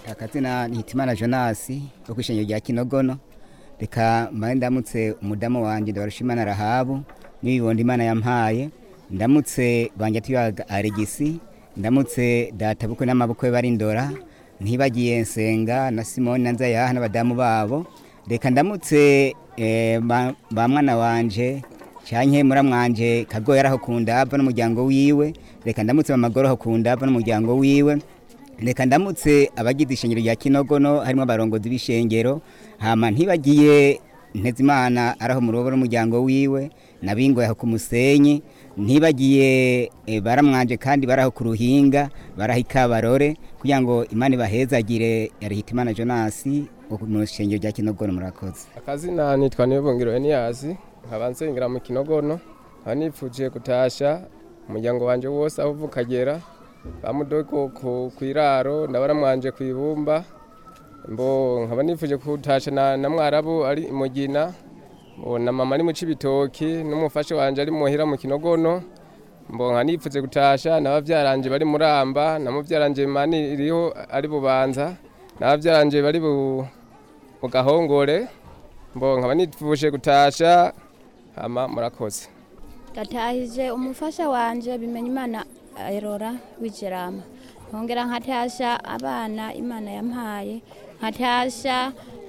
akazina ni Hitimana Jonas wo kwishengero rya Kinogono. Reka mbaye ndamutse umudamu wanje Ndabarushimana Rahabu nibibondo Imana yampaye, ndamutse banje tuyaga Aregisi, ndamutse data bukwe n'amabukwe bari ndora, ntibagiye Nsenga na Simoni na Nzaya n'abadamu babo. Reka ndamutse ba mwana wanje canke muramwanje Kagoya araho kundava n'umuryango wiwe. Reka ndamutse Mamagoro ho kundava n'umuryango wiwe. Reka ndamutse abagize ishengero rya Kinogono harimo abarongozi b'ishengero, hama ntibagiye Ntezimana araho murobo n'umuryango wiwe, nabingoye aho ku Musenyi, ntibagiye baramwanje kandi baraho ku Ruhinga, baraho Ikabarore, kugira ngo Imana ibahezagire. Yari Hitimana Jonas mu ishengero rya Kinogono. Murakoze. Akazina nitwa Niyobongiro Enias, nkaba nsengera mu Kinogono, nipfuje gutasha umuryango wanje wose aho uvukagera, bamudogo kwiraro ndabaramwanje kwibumba, mbo nkaba nipfuje kutasha na mwarabu ari Mugina, na mama ari mu Cibitoki, n'umufashe wanje ari muhira mu Kinogono, mbo nkanipfuze gutasha n'abavyaranje bari Muramba, na muvyaranje mani iriho ari Bubanza, n'abavyaranje bari mu Gahongore, mbo nkaba nipfuje gutasha. Hama murakoze. Datahije umufasha wanje Bimenyimana Aurora w'Ijerama, nkongera nkatasha abana Imana yampaye, nkatasha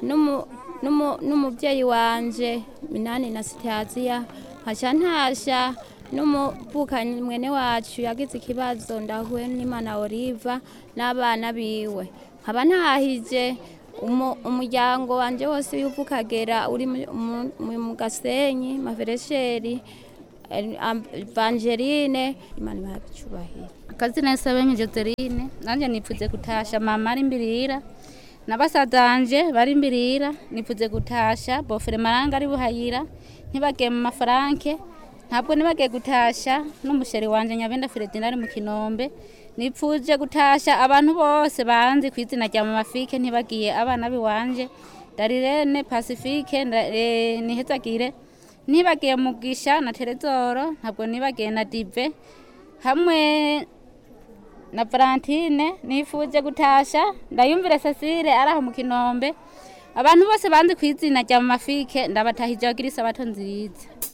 n'umuvyeyi wanje Minani na Sitaziya, nkaca ntasha n'umuvukanyi mwene wacu yagize ikibazo ndahuye n'Imana Oliva n'abana biwe. Nkaba ntahije umuryango wanje wose y'uvukagera uri mu Gasenyi, Maveresheri, Evangeline, Imana ibacubahira. Akazina Nsabenye Joseline, nanje nipfuze gutasha mama ari Mbirira n'abasazanje bari Mbirira, nipfuze gutasha Bofere Maranga ari Buhayira, ntibagiye mu Mafaranke, ntabwo nibagiye gutasha n'umusheri wanje Nyabenda Fredina ari mu Kinombe. Nipfuje gutasha abantu bose banzi kwizina rya Mama Fike, ntibagiye abana biwanje Darirene Pacifique, nihezagire, ntibagiye Mugisha na Terezoro, ntabwo nibagiye na Dive hamwe na Valentine. Nifuje gutasha Ndayumvire Cecile araho mu Kinombe. Abantu bose banzi kwizina rya Mama Fike ndabatahije bagira isabato nziza.